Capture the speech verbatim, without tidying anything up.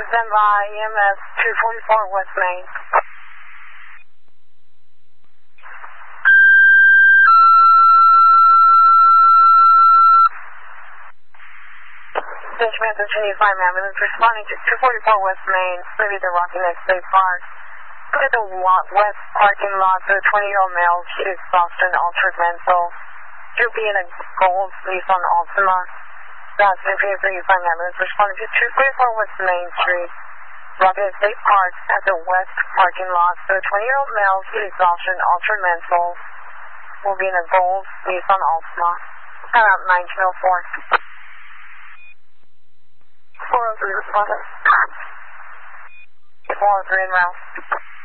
stand by, E M S two forty-four West Main. Station Manager two eighty-five ambulance responding to two forty-four West Main, maybe the Rocky Neck State Park. Look at the west parking lot for the twenty-year-old male. She is Boston altered mental. She'll be in a gold Nissan Altima. That's the thirty-five ambulance responding to two forty-four West Main Street. Rocky Neck State Park at the west parking lot for the twenty-year-old male. She is Boston altered mental. Will be in a gold Nissan Altima. About nineteen oh four. four oh three respondent. four oh three en route.